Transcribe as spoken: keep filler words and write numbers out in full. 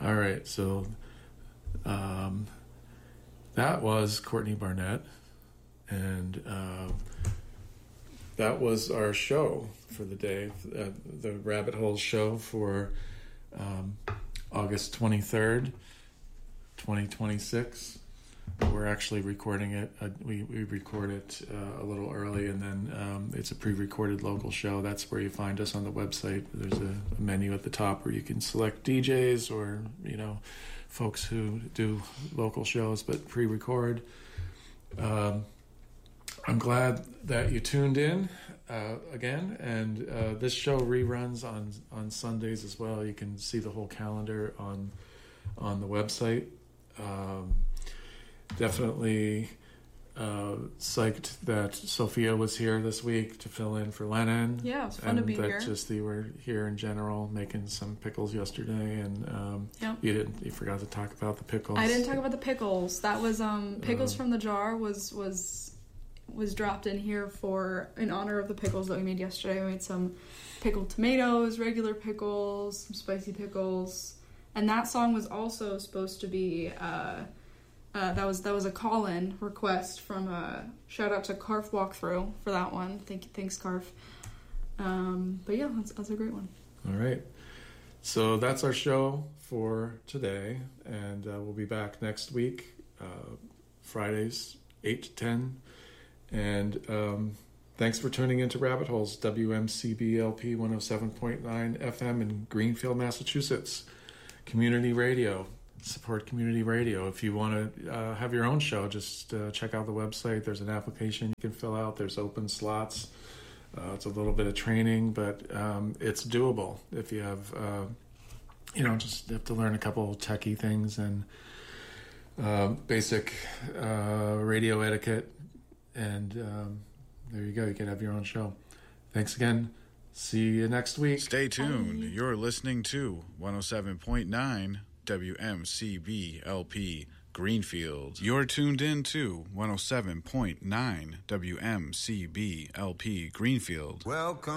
All right, so um, that was Courtney Barnett, and uh, that was our show for the day, uh, the Rabbit Hole show for um, August twenty-third, twenty twenty-six. We're actually recording it. Uh, we, we record it uh, a little early, and then um, it's a pre-recorded local show. That's where you find us on the website. There's a, a menu at the top where you can select D Js or, you know, folks who do local shows but pre-record. Um, I'm glad that you tuned in uh, again, and uh, this show reruns on on Sundays as well. You can see the whole calendar on on the website. Um, Definitely uh, psyched that Sophia was here this week to fill in for Lennon. Yeah, it was fun and to be that here. Just you were here in general, making some pickles yesterday, and um, yep. you didn't. You forgot to talk about the pickles. I didn't talk about the pickles. That was um, pickles Um, from the jar was was was dropped in here for in honor of the pickles that we made yesterday. We made some pickled tomatoes, regular pickles, some spicy pickles, and that song was also supposed to be. Uh, Uh, that was that was a call-in request from a shout out to Carf Walkthrough for that one. Thank you, thanks Carf. Um, but yeah, that's, that's a great one. All right, so that's our show for today, and uh, we'll be back next week, uh, Fridays eight to ten. And um, thanks for tuning into Rabbit Holes, W M C B L P one oh seven point nine F M in Greenfield, Massachusetts, community radio. Support community radio. If you want to uh, have your own show, just uh, check out the website. There's an application you can fill out. There's open slots. Uh, it's a little bit of training, but um, it's doable if you have, uh, you know, just have to learn a couple techie things and uh, basic uh, radio etiquette. And um, there you go. You can have your own show. Thanks again. See you next week. Stay tuned. Bye. You're listening to one oh seven point nine W M C B L P Greenfield. You're tuned in to one oh seven point nine W M C B L P Greenfield. Welcome.